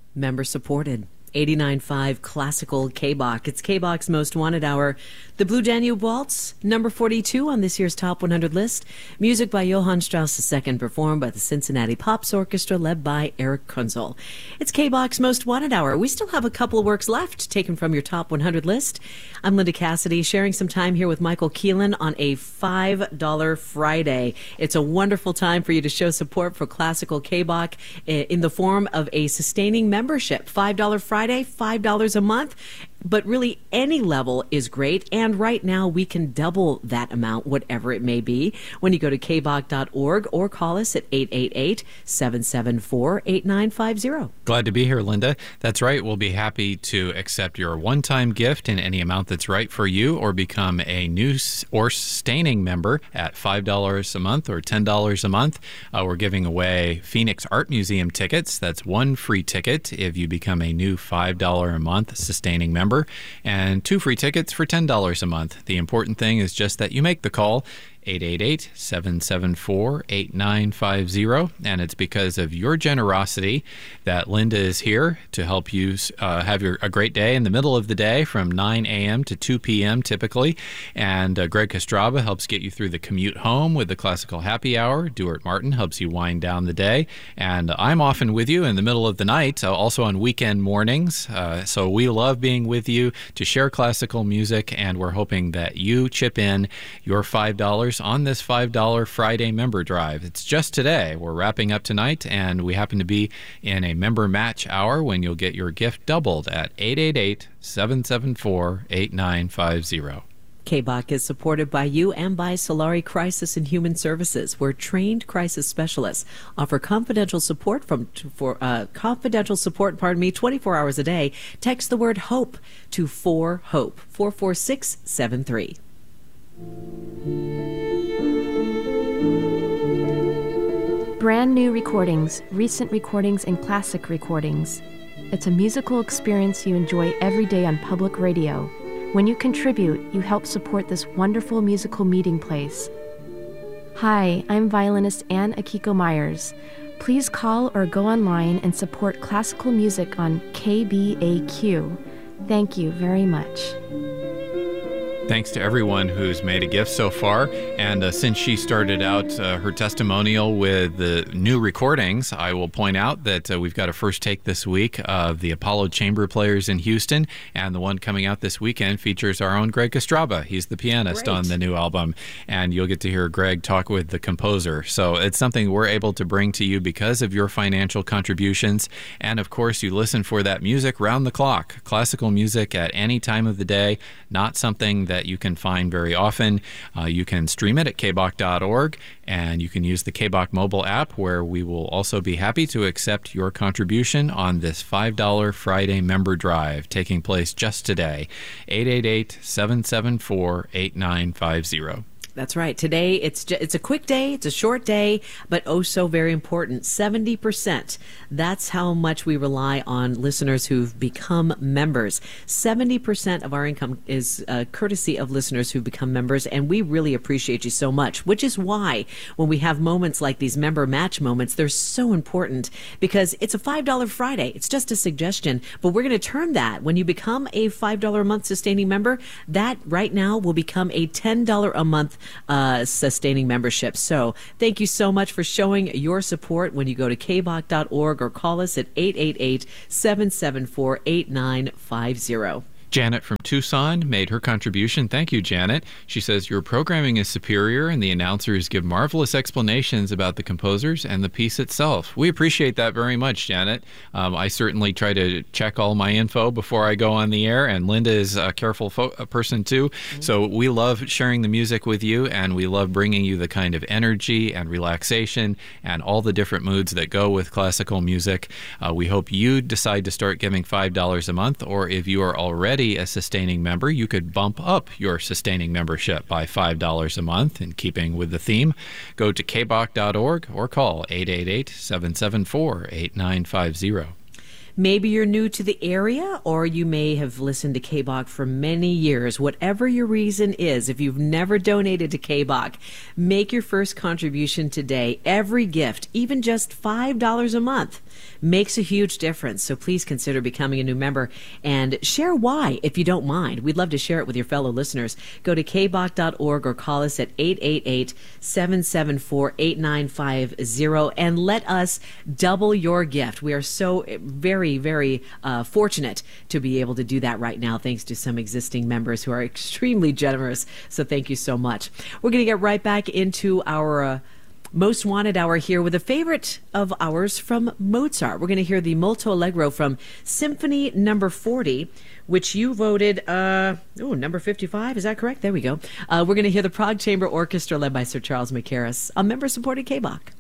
Member supported. 89.5 Classical K-Bach. It's K-Bach's Most Wanted Hour. The Blue Danube Waltz, number 42 on this year's Top 100 list. Music by Johann Strauss II, performed by the Cincinnati Pops Orchestra, led by Eric Kunzel. It's K-Bach's Most Wanted Hour. We still have a couple of works left, taken from your Top 100 list. I'm Linda Cassidy, sharing some time here with Michael Keelan on a $5 Friday. It's a wonderful time for you to show support for classical K-Bach in the form of a sustaining membership. $5 Friday, $5 a month. But really, any level is great, and right now we can double that amount, whatever it may be, when you go to kbach.org or call us at 888-774-8950. Glad to be here, Linda. That's right. We'll be happy to accept your one-time gift in any amount that's right for you, or become a new or sustaining member at $5 a month or $10 a month. We're giving away Phoenix Art Museum tickets. That's one free ticket if you become a new $5 a month sustaining member, and 2 free tickets for $10 a month. The important thing is just that you make the call, 888-774-8950, and it's because of your generosity that Linda is here to help you have a great day in the middle of the day from 9 a.m. to 2 p.m. typically, and Greg Kostraba helps get you through the commute home with the Classical Happy Hour. Duart Martin helps you wind down the day, and I'm often with you in the middle of the night, also on weekend mornings, so we love being with you to share classical music, and we're hoping that you chip in your $5 on this $5 Friday member drive. It's just today. We're wrapping up tonight, and we happen to be in a member match hour when you'll get your gift doubled at 888-774-8950. K-Bach is supported by you and by Solari Crisis and Human Services, where trained crisis specialists offer confidential support 24 hours a day. Text the word HOPE to 4HOPE, 44673. Brand new recordings, recent recordings, and classic recordings. It's a musical experience you enjoy every day on public radio. When you contribute, you help support this wonderful musical meeting place. Hi, I'm violinist Ann Akiko Myers. Please call or go online and support classical music on KBAQ. Thank you very much. Thanks to everyone who's made a gift so far. And since she started out her testimonial with the new recordings, I will point out that we've got a first take this week of the Apollo Chamber Players in Houston. And the one coming out this weekend features our own Greg Kostraba. He's the pianist on the new album. And you'll get to hear Greg talk with the composer. So it's something we're able to bring to you because of your financial contributions. And of course, you listen for that music round the clock. Classical music at any time of the day, not something that you can find very often. You can stream it at kbach.org, and you can use the K-Bach mobile app, where we will also be happy to accept your contribution on this $5 Friday member drive taking place just today. 888-774-8950. That's right. Today, it's a quick day, it's a short day, but oh so very important. 70%. That's how much we rely on listeners who've become members. 70% of our income is courtesy of listeners who've become members, and we really appreciate you so much, which is why when we have moments like these member match moments, they're so important, because it's a $5 Friday. It's just a suggestion, but we're going to turn that, when you become a $5 a month sustaining member, that right now will become a $10 a month sustaining membership. So thank you so much for showing your support when you go to kbach.org or call us at 888-774-8950. Janet from Tucson made her contribution. Thank you, Janet. She says, your programming is superior and the announcers give marvelous explanations about the composers and the piece itself. We appreciate that very much, Janet. I certainly try to check all my info before I go on the air, and Linda is a careful person too. Mm-hmm. So we love sharing the music with you, and we love bringing you the kind of energy and relaxation and all the different moods that go with classical music. We hope you decide to start giving $5 a month, or if you are already a sustaining member, you could bump up your sustaining membership by $5 a month in keeping with the theme. Go to kbach.org or call 888-774-8950. Maybe you're new to the area, or you may have listened to KBOC for many years. Whatever your reason is, if you've never donated to KBOC, make your first contribution today. Every gift, even just $5 a month, makes a huge difference. So please consider becoming a new member and share why, if you don't mind. We'd love to share it with your fellow listeners. Go to kboc.org or call us at 888-774-8950 and let us double your gift. We are so very, very fortunate to be able to do that right now, thanks to some existing members who are extremely generous. So thank you so much. We're going to get right back into our Most Wanted Hour here with a favorite of ours from Mozart. We're going to hear the Molto Allegro from Symphony number 40, which you voted, number 55. Is that correct? There we go. We're going to hear the Prague Chamber Orchestra led by Sir Charles Mackerras, a member-supported KBOC.